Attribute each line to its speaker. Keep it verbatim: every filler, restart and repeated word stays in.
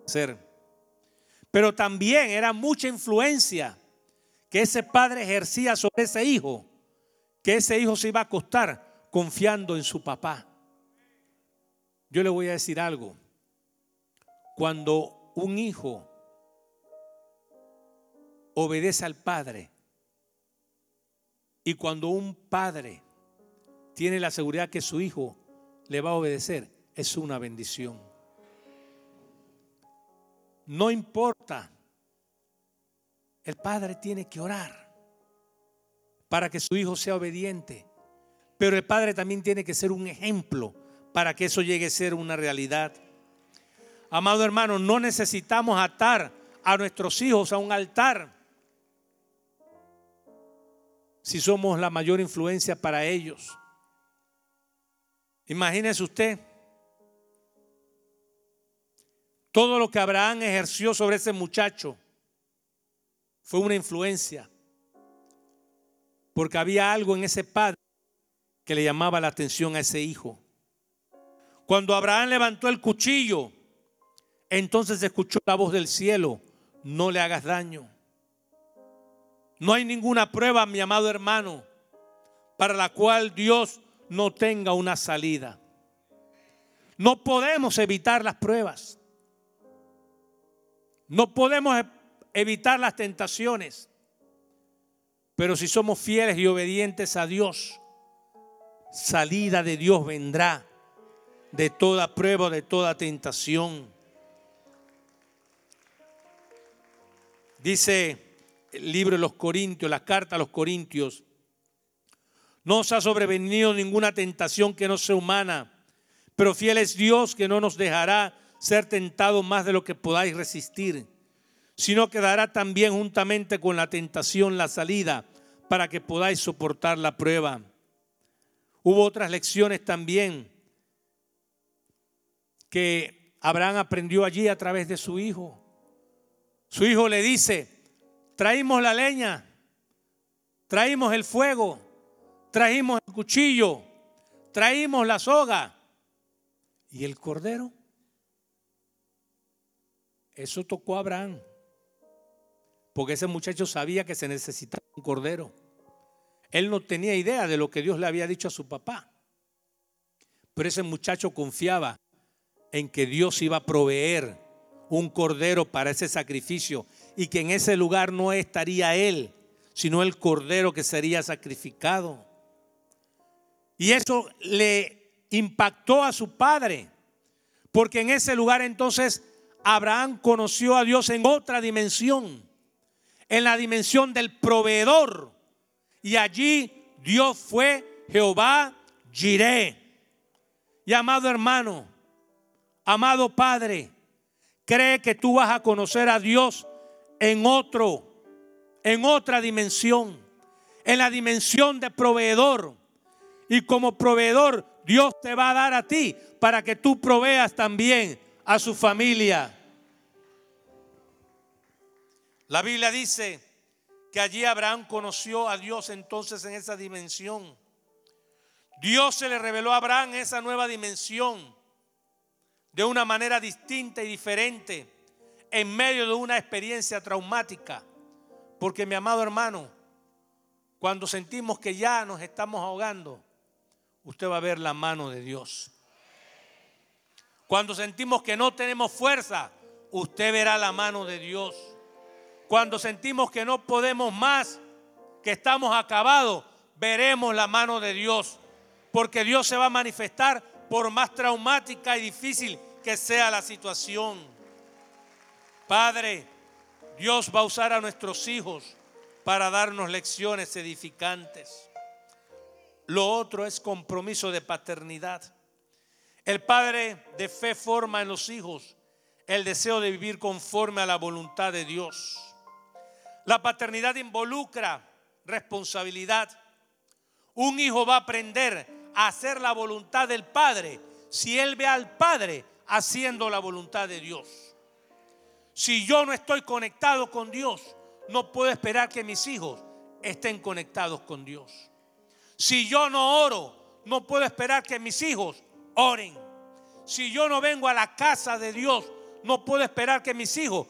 Speaker 1: obedecer. Pero también era mucha influencia que ese padre ejercía sobre ese hijo, que ese hijo se iba a acostar confiando en su papá. Yo le voy a decir algo. Cuando un hijo obedece al padre y cuando un padre tiene la seguridad que su hijo le va a obedecer, es una bendición. No importa, el padre tiene que orar para que su hijo sea obediente, pero el padre también tiene que ser un ejemplo para que eso llegue a ser una realidad. Amado hermano, no necesitamos atar a nuestros hijos a un altar si somos la mayor influencia para ellos. Imagínese usted todo lo que Abraham ejerció sobre ese muchacho fue una influencia, porque había algo en ese padre que le llamaba la atención a ese hijo. Cuando Abraham levantó el cuchillo, entonces escuchó la voz del cielo: no le hagas daño. No hay ninguna prueba, mi amado hermano, para la cual Dios no tenga una salida. No podemos evitar las pruebas. No podemos evitar las tentaciones. Pero si somos fieles y obedientes a Dios, salida de Dios vendrá de toda prueba, de toda tentación. Dice el libro de los Corintios, la carta a los Corintios: no os ha sobrevenido ninguna tentación que no sea humana, pero fiel es Dios, que no nos dejará ser tentados más de lo que podáis resistir, sino que dará también juntamente con la tentación la salida para que podáis soportar la prueba. Hubo otras lecciones también que Abraham aprendió allí a través de su hijo. Su hijo le dice: traímos la leña, traímos el fuego, trajimos el cuchillo, traímos la soga. ¿Y el cordero? Eso tocó a Abraham, porque ese muchacho sabía que se necesitaba un cordero. Él no tenía idea de lo que Dios le había dicho a su papá, pero ese muchacho confiaba en que Dios iba a proveer un cordero para ese sacrificio, y que en ese lugar no estaría él, sino el cordero que sería sacrificado. Y eso le impactó a su padre, porque en ese lugar entonces Abraham conoció a Dios en otra dimensión, en la dimensión del proveedor. Y allí Dios fue Jehová Jireh. Y amado hermano, amado padre, cree que tú vas a conocer a Dios en otro, en otra dimensión, en la dimensión de proveedor. Y como proveedor, Dios te va a dar a ti para que tú proveas también a su familia. La Biblia dice que allí Abraham conoció a Dios entonces en esa dimensión. Dios se le reveló a Abraham esa nueva dimensión de una manera distinta y diferente en medio de una experiencia traumática. Porque, mi amado hermano, cuando sentimos que ya nos estamos ahogando, usted va a ver la mano de Dios. Cuando sentimos que no tenemos fuerza, usted verá la mano de Dios. Cuando sentimos que no podemos más, que estamos acabados, veremos la mano de Dios. Porque Dios se va a manifestar por más traumática y difícil que sea la situación. Padre, Dios va a usar a nuestros hijos para darnos lecciones edificantes. Lo otro es compromiso de paternidad. El padre de fe forma en los hijos el deseo de vivir conforme a la voluntad de Dios. La paternidad involucra responsabilidad. Un hijo va a aprender a hacer la voluntad del padre si él ve al padre haciendo la voluntad de Dios. Si yo no estoy conectado con Dios, no puedo esperar que mis hijos estén conectados con Dios. Si yo no oro, no puedo esperar que mis hijos oren. Si yo no vengo a la casa de Dios, no puedo esperar que mis hijos